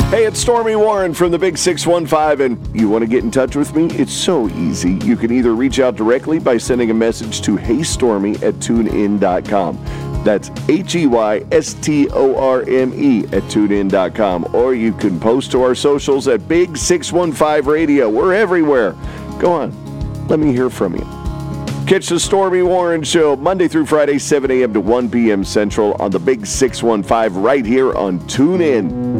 Hey, it's Stormy Warren from the Big 615, and you want to get in touch with me? It's so easy. You can either reach out directly by sending a message to heystormy@tunein.com. That's HEYSTORME@tunein.com. Or you can post to our socials at Big 615 Radio. We're everywhere. Go on. Let me hear from you. Catch the Stormy Warren Show Monday through Friday, 7 a.m. to 1 p.m. Central on the Big 615 right here on TuneIn.